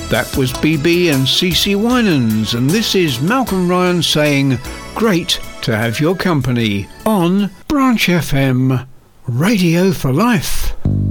That was BB and CeCe Winans, and this is Malcolm Ryan saying, great to have your company on Branch FM, Radio for Life.